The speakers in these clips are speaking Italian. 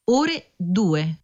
ore 2.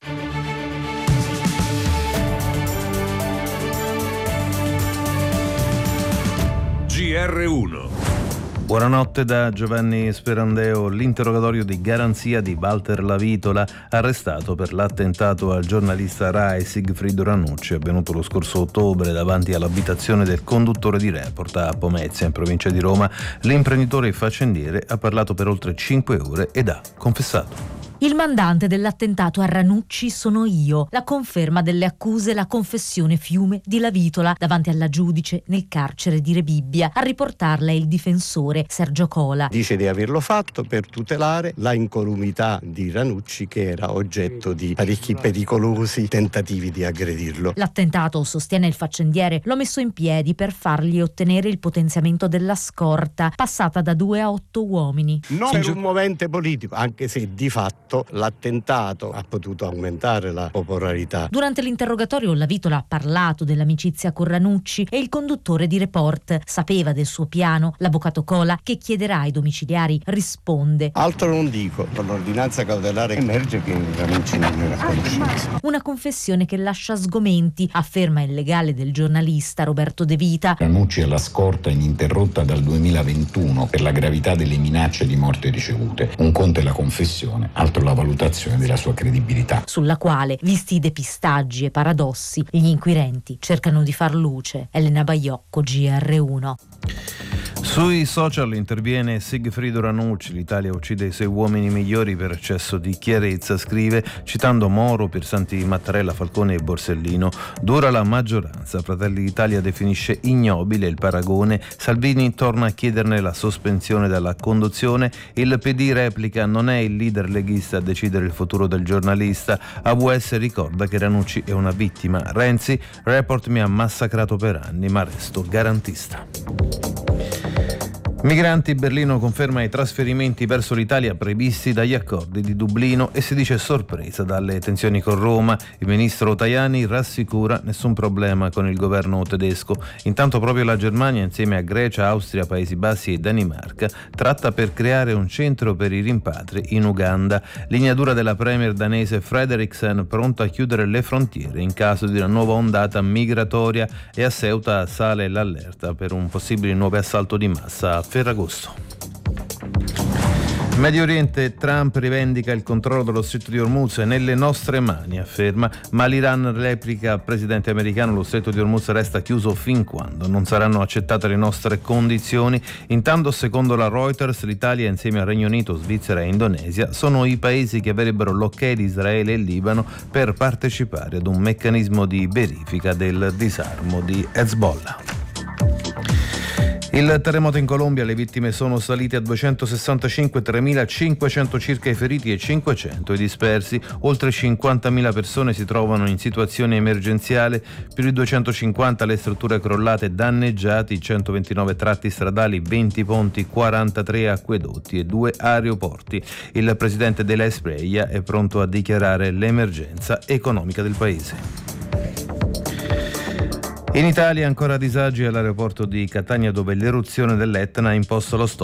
GR1. Buonanotte da Giovanni Sperandeo. L'interrogatorio di garanzia di Walter Lavitola, arrestato per l'attentato al giornalista Rai Sigfrido Ranucci, avvenuto lo scorso ottobre davanti all'abitazione del conduttore di Report a Pomezia, in provincia di Roma. L'imprenditore faccendiere ha parlato per oltre 5 ore ed ha confessato. Il mandante dell'attentato a Ranucci sono io. La conferma delle accuse, la confessione fiume di Lavitola davanti alla giudice nel carcere di Rebibbia. A riportarla è il difensore Sergio Cola. Dice di averlo fatto per tutelare la incolumità di Ranucci, che era oggetto di parecchi pericolosi tentativi di aggredirlo. L'attentato, sostiene il faccendiere, l'ho messo in piedi per fargli ottenere il potenziamento della scorta, passata da 2 a 8 uomini. Non per un movente politico, anche se di fatto l'attentato ha potuto aumentare la popolarità. Durante l'interrogatorio Lavitola ha parlato dell'amicizia con Ranucci e il conduttore di Report sapeva del suo piano. L'avvocato Cola, che chiederà ai domiciliari, risponde: altro non dico, con l'ordinanza cautelare emerge che Ranucci non era a conoscenza. Una confessione che lascia sgomenti, afferma il legale del giornalista Roberto De Vita. Ranucci è alla scorta ininterrotta dal 2021 per la gravità delle minacce di morte ricevute. Un conto è la confessione, altro la valutazione della sua credibilità, sulla quale, visti i depistaggi e paradossi, gli inquirenti cercano di far luce. Elena Baiocco, GR1. Sui social interviene Sigfrido Ranucci. L'Italia uccide i suoi uomini migliori per eccesso di chiarezza, scrive, citando Moro, Piersanti, Mattarella, Falcone e Borsellino. Dura la maggioranza. Fratelli d'Italia definisce ignobile il paragone. Salvini torna a chiederne la sospensione dalla conduzione. Il PD replica: non è il leader leghista a decidere il futuro del giornalista. AWS ricorda che Ranucci è una vittima. Renzi: Report mi ha massacrato per anni, ma resto garantista. Migranti, Berlino conferma i trasferimenti verso l'Italia previsti dagli accordi di Dublino e si dice sorpresa dalle tensioni con Roma. Il ministro Tajani rassicura: nessun problema con il governo tedesco. Intanto proprio la Germania, insieme a Grecia, Austria, Paesi Bassi e Danimarca, tratta per creare un centro per i rimpatri in Uganda. Linea dura della premier danese Frederiksen, pronta a chiudere le frontiere in caso di una nuova ondata migratoria, e a Ceuta sale l'allerta per un possibile nuovo assalto di massa a Ferragosto. Medio Oriente, Trump rivendica il controllo dello stretto di Hormuz nelle nostre mani, afferma, ma l'Iran replica al presidente americano: lo stretto di Hormuz resta chiuso fin quando non saranno accettate le nostre condizioni. Intanto, secondo la Reuters, l'Italia insieme al Regno Unito, Svizzera e Indonesia sono i paesi che avrebbero l'ok di Israele e Libano per partecipare ad un meccanismo di verifica del disarmo di Hezbollah. Il terremoto in Colombia, le vittime sono salite a 265, 3.500 circa i feriti e 500 i dispersi. Oltre 50.000 persone si trovano in situazione emergenziale, più di 250 le strutture crollate e danneggiati, 129 tratti stradali, 20 ponti, 43 acquedotti e 2 aeroporti. Il presidente della Espriella è pronto a dichiarare l'emergenza economica del paese. In Italia ancora disagi all'aeroporto di Catania, dove l'eruzione dell'Etna ha imposto lo stop